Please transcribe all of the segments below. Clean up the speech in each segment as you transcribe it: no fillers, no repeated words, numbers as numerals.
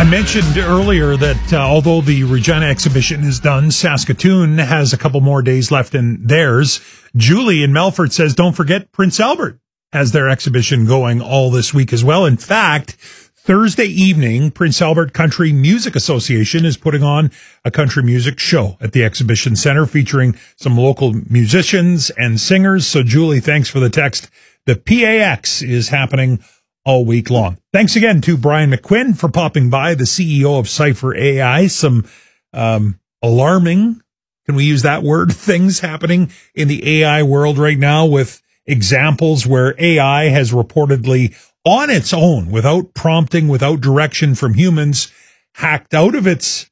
I mentioned earlier that although the Regina exhibition is done, Saskatoon has a couple more days left in theirs. Julie in Melfort says, don't forget Prince Albert has their exhibition going all this week as well. In fact, Thursday evening, Prince Albert Country Music Association is putting on a country music show at the Exhibition Center featuring some local musicians and singers. So, Julie, thanks for the text. The PAX is happening all week long. Thanks again to Brian McQuinn for popping by, the CEO of Cypher AI. Some alarming, can we use that word, things happening in the AI world right now with examples where AI has reportedly on its own, without prompting, without direction from humans, hacked out of its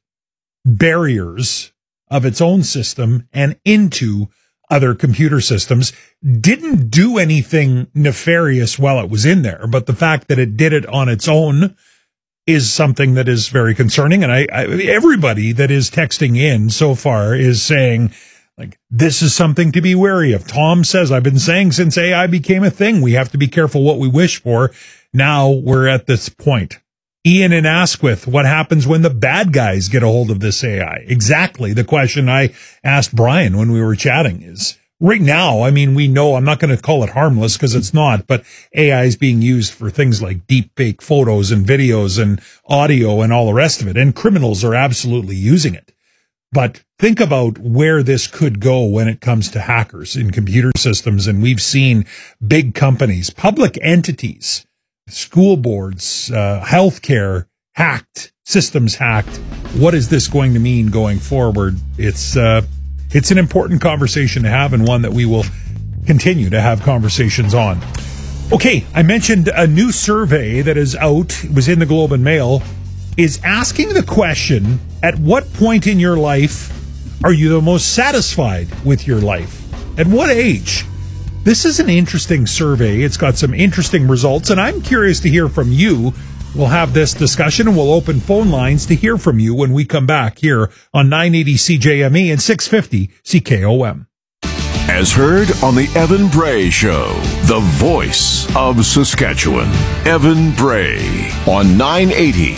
barriers of its own system and into other computer systems. Didn't do anything nefarious while it was in there, but the fact that it did it on its own is something that is very concerning. And everybody that is texting in so far is saying, like, this is something to be wary of. Tom says, I've been saying since AI became a thing, we have to be careful what we wish for. Now we're at this point. Ian in Asquith, what happens when the bad guys get a hold of this AI? Exactly the question I asked Brian when we were chatting is, right now, I mean, we know, I'm not going to call it harmless because it's not, but AI is being used for things like deep fake photos and videos and audio and all the rest of it. And criminals are absolutely using it. But think about where this could go when it comes to hackers in computer systems. And we've seen big companies, public entities, school boards, healthcare hacked, systems hacked. What is this going to mean going forward? It's an important conversation to have, and one that we will continue to have conversations on. Okay, I mentioned a new survey that is out, it was in the Globe and Mail, is asking the question, at what point in your life are you the most satisfied with your life? At what age? This is an interesting survey. It's got some interesting results, and I'm curious to hear from you. We'll have this discussion, and we'll open phone lines to hear from you when we come back here on 980 CJME and 650 CKOM. As heard on the Evan Bray Show, the voice of Saskatchewan. Evan Bray on 980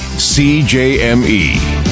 CJME.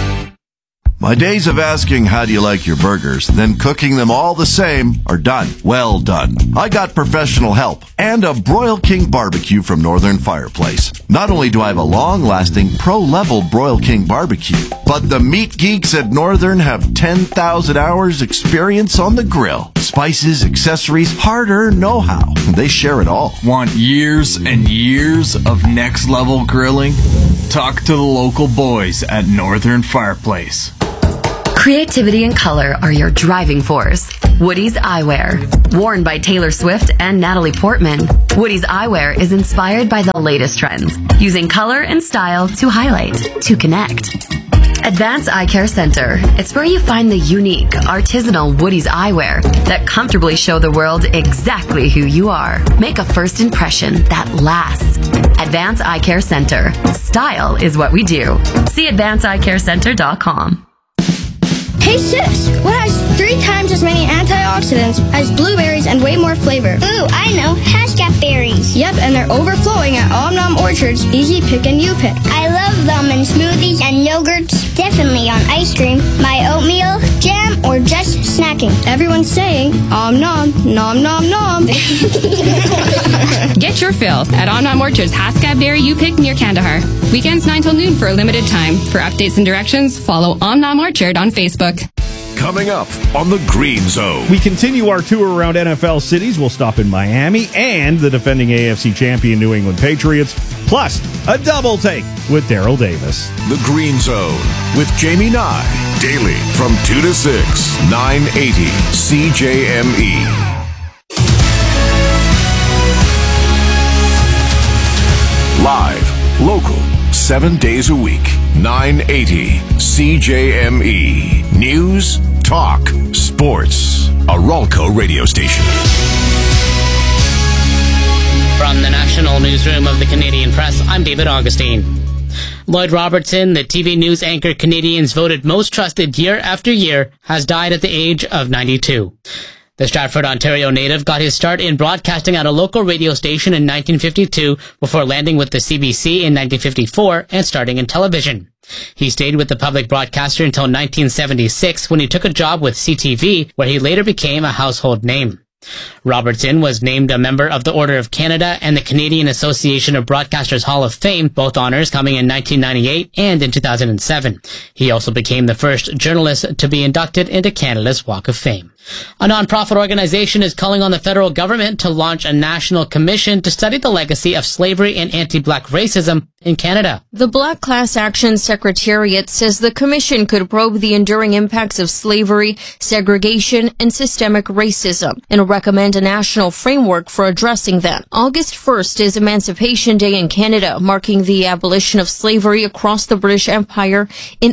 My days of asking how do you like your burgers, then cooking them all the same are done. Well done. I got professional help and a Broil King barbecue from Northern Fireplace. Not only do I have a long-lasting pro-level Broil King barbecue, but the meat geeks at Northern have 10,000 hours experience on the grill. Spices, accessories, hard-earned know-how. They share it all. Want years and years of next-level grilling? Talk to the local boys at Northern Fireplace. Creativity and color are your driving force. Woody's Eyewear. Worn by Taylor Swift and Natalie Portman, Woody's Eyewear is inspired by the latest trends, using color and style to highlight, to connect. Advanced Eye Care Center. It's where you find the unique, artisanal Woody's Eyewear that comfortably show the world exactly who you are. Make a first impression that lasts. Advanced Eye Care Center. Style is what we do. See advancedeyecarecenter.com. Hey sis, what has 3 times as many antioxidants as blueberries and way more flavor? Ooh, I know, Haskell berries. Yep, and they're overflowing at Om Nom Orchard's Easy Pick and You Pick. I love them in smoothies and yogurts, definitely on ice cream, my oatmeal, jam, or just snacking. Everyone's saying, Om Nom, Nom Nom Nom. Get your fill at Om Nom Orchard's Haskell Berry You Pick near Kandahar. Weekends 9 till noon for a limited time. For updates and directions, follow Om Nom Orchard on Facebook. Coming up on the Green Zone. We continue our tour around NFL cities. We'll stop in Miami and the defending AFC champion New England Patriots, plus a double take with Daryl Davis. The Green Zone with Jamie Nye. Daily from 2 to 6, 980 CJME. Live, local, 7 days a week, 980 CJME. News, talk, sports. A Ralco radio station. From the National Newsroom of the Canadian Press, I'm David Augustine. Lloyd Robertson, the TV news anchor Canadians voted most trusted year after year, has died at the age of 92. The Stratford, Ontario native got his start in broadcasting at a local radio station in 1952 before landing with the CBC in 1954 and starting in television. He stayed with the public broadcaster until 1976 when he took a job with CTV, where he later became a household name. Robertson was named a member of the Order of Canada and the Canadian Association of Broadcasters Hall of Fame, both honors coming in 1998 and in 2007. He also became the first journalist to be inducted into Canada's Walk of Fame. A non-profit organization is calling on the federal government to launch a national commission to study the legacy of slavery and anti-black racism in Canada. The Black Class Action Secretariat says the commission could probe the enduring impacts of slavery, segregation, and systemic racism, and recommend a national framework for addressing them. August 1st is Emancipation Day in Canada, marking the abolition of slavery across the British Empire in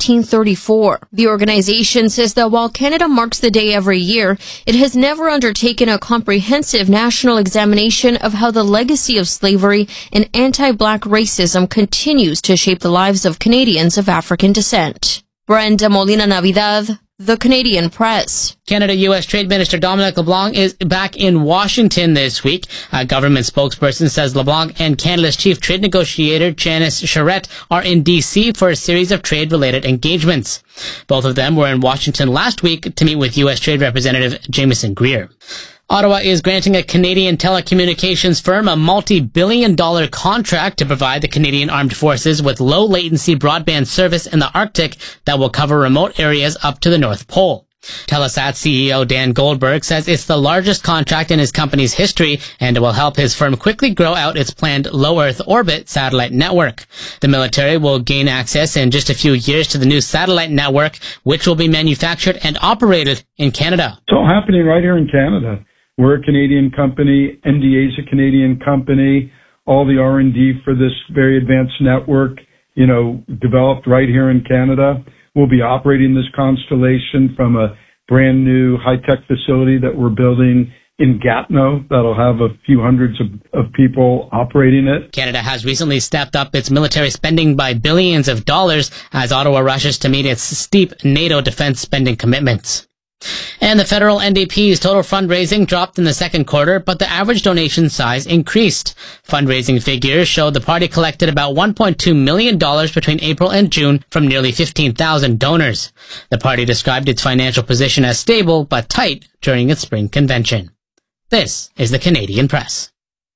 1834. The organization says that while Canada marks the day every year, it has never undertaken a comprehensive national examination of how the legacy of slavery and anti-black racism continues to shape the lives of Canadians of African descent. Brenda Molina Navidad, The Canadian Press. Canada-U.S. Trade Minister Dominic LeBlanc is back in Washington this week. A government spokesperson says LeBlanc and Canada's chief trade negotiator, Janice Charette, are in D.C. for a series of trade-related engagements. Both of them were in Washington last week to meet with U.S. Trade Representative Jameson Greer. Ottawa is granting a Canadian telecommunications firm a multi-billion-dollar contract to provide the Canadian Armed Forces with low-latency broadband service in the Arctic that will cover remote areas up to the North Pole. Telesat CEO Dan Goldberg says it's the largest contract in his company's history, and it will help his firm quickly grow out its planned low Earth orbit satellite network. The military will gain access in just a few years to the new satellite network, which will be manufactured and operated in Canada. It's all happening right here in Canada. We're a Canadian company. NDA is a Canadian company. All the R&D for this very advanced network, developed right here in Canada. We'll be operating this constellation from a brand new high-tech facility that we're building in Gatineau that'll have a few hundreds of people operating it. Canada has recently stepped up its military spending by billions of dollars as Ottawa rushes to meet its steep NATO defense spending commitments. And the federal NDP's total fundraising dropped in the second quarter, but the average donation size increased. Fundraising figures showed the party collected about $1.2 million between April and June from nearly 15,000 donors. The party described its financial position as stable but tight during its spring convention. This is the Canadian Press.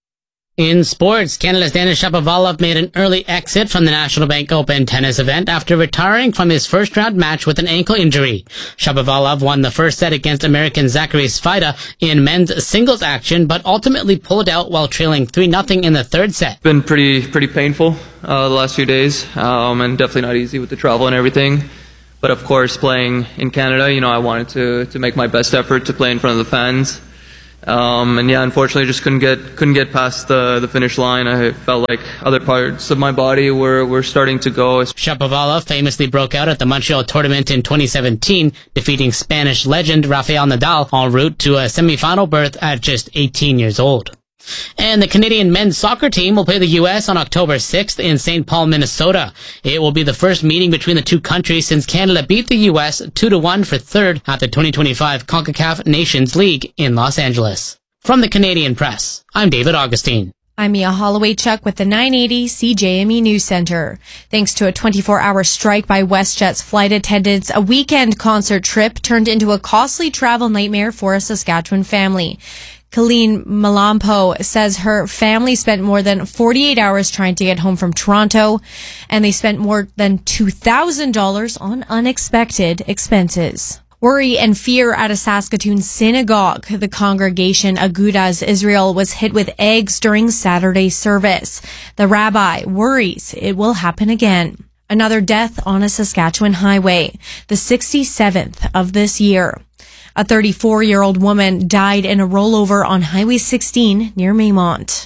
In sports, Canada's Denis Shapovalov made an early exit from the National Bank Open tennis event after retiring from his first-round match with an ankle injury. Shapovalov won the first set against American Zachary Svajda in men's singles action, but ultimately pulled out while trailing 3-0 in the third set. It's been pretty painful the last few days, and definitely not easy with the travel and everything. But of course, playing in Canada, I wanted to make my best effort to play in front of the fans. Unfortunately, just couldn't get past the finish line. I felt like other parts of my body were starting to go. Shapovalov famously broke out at the Montreal tournament in 2017, defeating Spanish legend Rafael Nadal en route to a semifinal berth at just 18 years old. And the Canadian men's soccer team will play the U.S. on October 6th in St. Paul, Minnesota. It will be the first meeting between the two countries since Canada beat the U.S. 2-1 for third at the 2025 CONCACAF Nations League in Los Angeles. From the Canadian Press, I'm David Augustine. I'm Mia Holloway-Chuck with the 980 CJME News Center. Thanks to a 24-hour strike by WestJet's flight attendants, a weekend concert trip turned into a costly travel nightmare for a Saskatchewan family. Colleen Malampo says her family spent more than 48 hours trying to get home from Toronto, and they spent more than $2,000 on unexpected expenses. Worry and fear at a Saskatoon synagogue. The congregation Agudas Israel was hit with eggs during Saturday's service. The rabbi worries it will happen again. Another death on a Saskatchewan highway, the 67th of this year. A 34-year-old woman died in a rollover on Highway 16 near Maymont.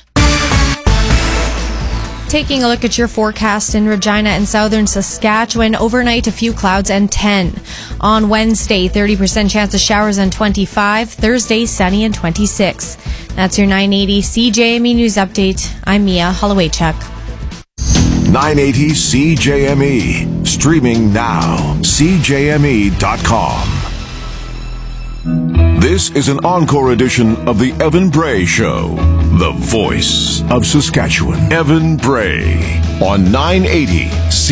Taking a look at your forecast in Regina and southern Saskatchewan, overnight a few clouds and 10. On Wednesday, 30% chance of showers and 25. Thursday, sunny and 26. That's your 980 CJME News Update. I'm Mia Holloway-Chuck. 980 CJME. Streaming now. CJME.com. This is an encore edition of the Evan Bray Show, the voice of Saskatchewan. Evan Bray on 980